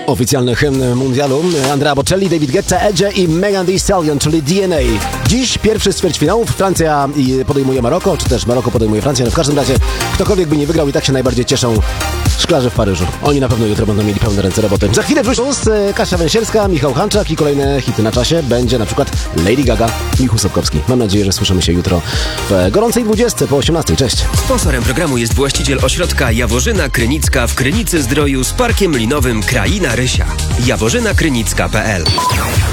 Oficjalny hymn mundialu. Andrea Bocelli, David Guetta, Edge i Megan Thee Stallion, czyli DNA. Dziś pierwszy z ćwierćfinałów. Francja podejmuje Maroko, czy też Maroko podejmuje Francję. No w każdym razie, ktokolwiek by nie wygrał, i tak się najbardziej cieszą szklarze w Paryżu. Oni na pewno jutro będą mieli pełne ręce roboty. Za chwilę wrócą Kasia Węsierska, Michał Hanczak i kolejne hity na czasie. Będzie na przykład Lady Gaga, Michał Sobkowski. Mam nadzieję, że słyszymy się jutro w gorącej 20 po 18. Cześć. Sponsorem programu jest właściciel ośrodka Jaworzyna Krynicka w Krynicy Zdroju z Parkiem Linowym Kraina Rysia. jaworzynakrynicka.pl